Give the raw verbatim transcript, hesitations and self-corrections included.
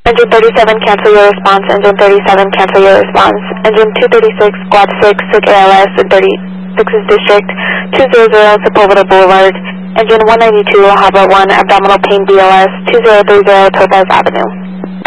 Engine thirty-seven, cancel your response. Engine thirty-seven, cancel your response. Engine two thirty-six, squad six, sick A L S in thirty-sixth District, two hundred, Sepulveda Boulevard. Engine one ninety-two, Harbor one, abdominal pain B L S, two zero three zero, Topaz Avenue.